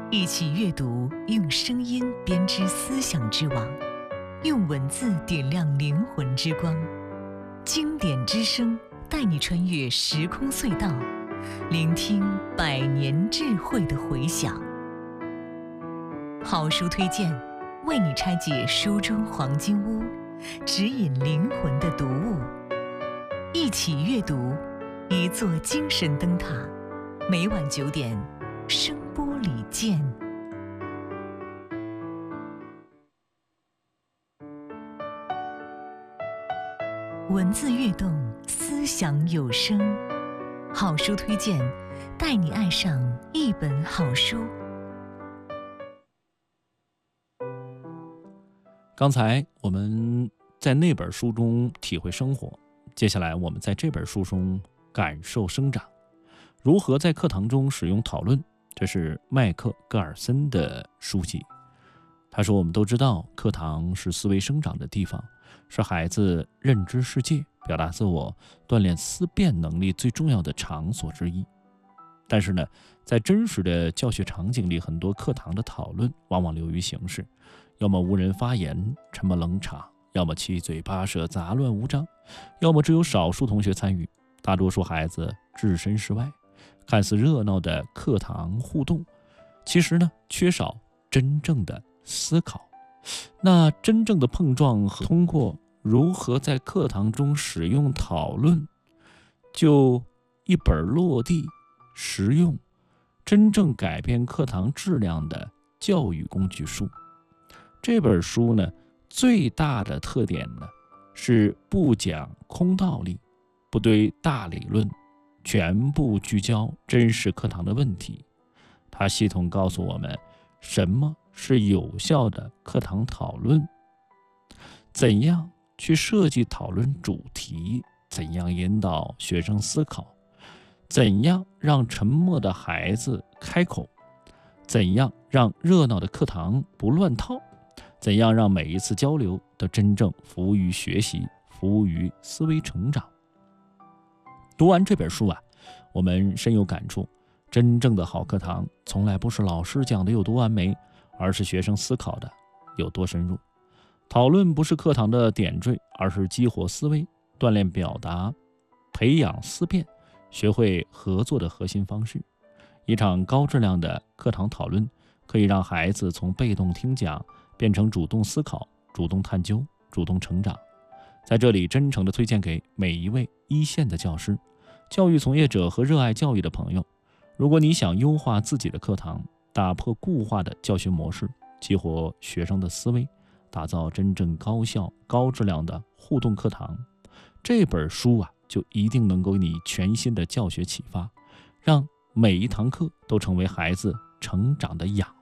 一起阅读，用声音编织思想之网，用文字点亮灵魂之光。经典之声带你穿越时空隧道，聆听百年智慧的回响。好书推荐，为你拆解书中黄金屋，指引灵魂的读物。一起阅读，一座精神灯塔。每晚9点，声波里见。文字跃动，思想有声。好书推荐，带你爱上一本好书。 刚才我们在那本书中体会生活，接下来我们在这本书中感受生长。如何在课堂中使用讨论，这是麦克戈尔森的书籍。他说，我们都知道课堂是思维生长的地方，是孩子认知世界、表达自我、锻炼思辨能力最重要的场所之一。但是呢，在真实的教学场景里，很多课堂的讨论往往流于形式，要么无人发言，沉默冷场，要么七嘴八舌，杂乱无章，要么只有少数同学参与，大多数孩子置身事外。看似热闹的课堂互动，其实呢，缺少真正的思考。那真正的碰撞和通过如何在课堂中使用讨论，就一本落地、实用、真正改变课堂质量的教育工具书。这本书呢，最大的特点呢，是不讲空道理，不堆大理论，全部聚焦真实课堂的问题。它系统告诉我们什么是有效的课堂讨论，怎样去设计讨论主题，怎样引导学生思考，怎样让沉默的孩子开口，怎样让热闹的课堂不乱套，怎样让每一次交流都真正服务于学习，服务于思维成长。读完这本书啊，我们深有感触。真正的好课堂从来不是老师讲的有多完美，而是学生思考的有多深入。讨论不是课堂的点缀，而是激活思维、锻炼表达、培养思辨、学会合作的核心方式。一场高质量的课堂讨论可以让孩子从被动听讲变成主动思考、主动探究、主动成长。在这里真诚地推荐给每一位一线的教师、教育从业者和热爱教育的朋友。如果你想优化自己的课堂，打破固化的教学模式，激活学生的思维，打造真正高效、高质量的互动课堂，这本书啊，就一定能够给你全新的教学启发，让每一堂课都成为孩子成长的养